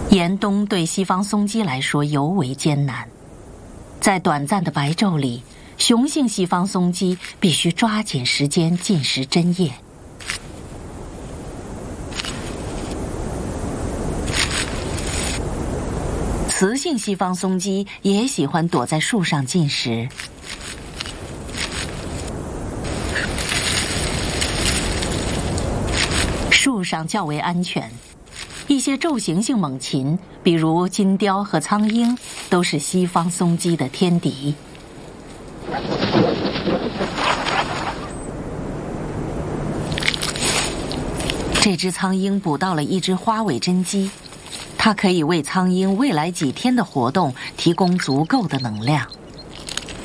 严冬对西方松鸡来说尤为艰难，在短暂的白昼里，雄性西方松鸡必须抓紧时间进食针叶。雌性西方松鸡也喜欢躲在树上进食。树上较为安全，一些昼行性猛禽，比如金雕和苍鹰，都是西方松鸡的天敌。这只苍鹰捕到了一只花尾真鸡，它可以为苍鹰未来几天的活动提供足够的能量。